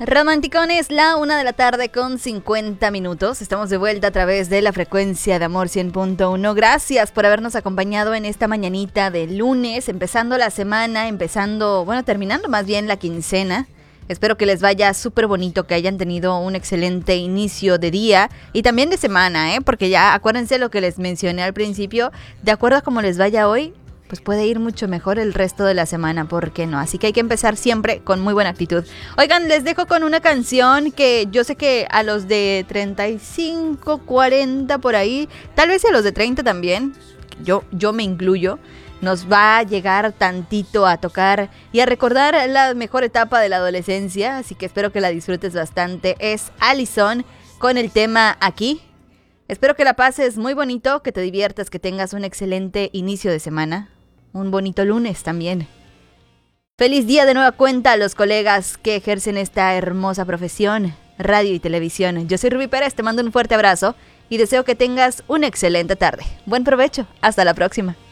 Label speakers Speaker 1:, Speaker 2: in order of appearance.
Speaker 1: Romanticones, la 1 de la tarde con 50 minutos. Estamos de vuelta a través de la frecuencia de Amor 100.1. Gracias por habernos acompañado en esta mañanita de lunes, empezando la semana, terminando más bien la quincena. Espero que les vaya súper bonito, que hayan tenido un excelente inicio de día y también de semana, porque ya acuérdense lo que les mencioné al principio, de acuerdo a cómo les vaya hoy, pues puede ir mucho mejor el resto de la semana, ¿por qué no? Así que hay que empezar siempre con muy buena actitud. Oigan, les dejo con una canción que yo sé que a los de 35, 40 por ahí, tal vez a los de 30 también, yo me incluyo, nos va a llegar tantito a tocar y a recordar la mejor etapa de la adolescencia, así que espero que la disfrutes bastante. Es Allison con el tema Aquí. Espero que la pases muy bonito, que te diviertas, que tengas un excelente inicio de semana. Un bonito lunes también. Feliz día de nueva cuenta a los colegas que ejercen esta hermosa profesión, radio y televisión. Yo soy Rubí Pérez, te mando un fuerte abrazo y deseo que tengas una excelente tarde. Buen provecho, hasta la próxima.